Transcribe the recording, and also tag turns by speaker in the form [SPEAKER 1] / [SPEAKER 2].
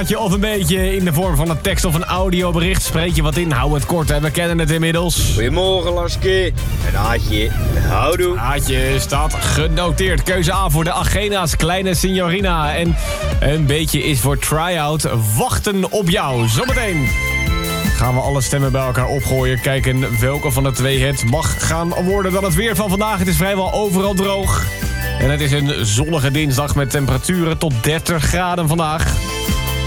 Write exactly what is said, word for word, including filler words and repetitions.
[SPEAKER 1] plaatje of een beetje in de vorm van een tekst of een audiobericht. Spreek je wat in, hou het kort en we kennen het inmiddels.
[SPEAKER 2] Goedemorgen, Laske. Een haatje. Houdoe.
[SPEAKER 1] Haatje staat genoteerd. Keuze A voor de Agena's kleine signorina. En een beetje is voor try-out wachten op jou. Zometeen gaan we alle stemmen bij elkaar opgooien. Kijken welke van de twee het mag gaan worden dan het weer van vandaag. Het is vrijwel overal droog. En het is een zonnige dinsdag met temperaturen tot dertig graden vandaag.